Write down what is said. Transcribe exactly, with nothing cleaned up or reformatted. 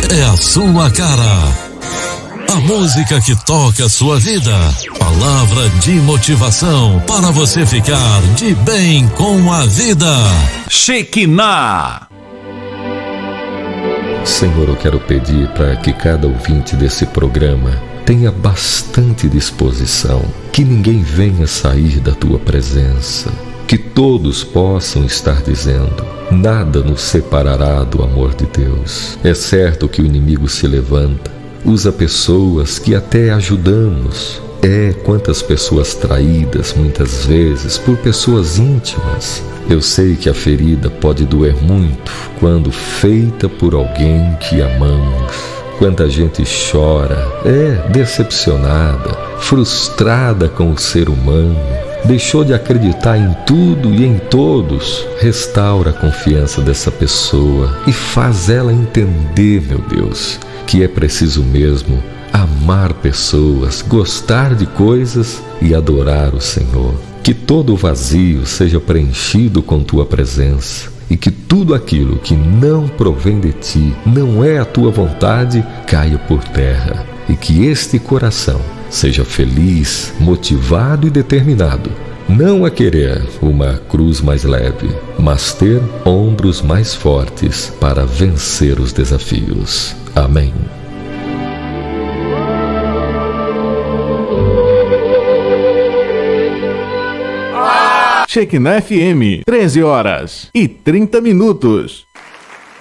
é a sua cara. A música que toca a sua vida. Palavra de motivação para você ficar de bem com a vida. Shekinah. Senhor, eu quero pedir para que cada ouvinte desse programa tenha bastante disposição, que ninguém venha sair da tua presença, que todos possam estar dizendo: nada nos separará do amor de Deus. É certo que o inimigo se levanta, usa pessoas que até ajudamos. É, quantas pessoas traídas, muitas vezes, por pessoas íntimas. Eu sei que a ferida pode doer muito quando feita por alguém que amamos. Quanta gente chora, é decepcionada, frustrada com o ser humano, deixou de acreditar em tudo e em todos. Restaura a confiança dessa pessoa e faz ela entender, meu Deus, que é preciso mesmo amar pessoas, gostar de coisas e adorar o Senhor. Que todo o vazio seja preenchido com tua presença e que tudo aquilo que não provém de ti, não é a tua vontade, caia por terra, e que este coração seja feliz, motivado e determinado, não a querer uma cruz mais leve, mas ter ombros mais fortes para vencer os desafios. Amém. Shekinah F M, treze horas e trinta minutos.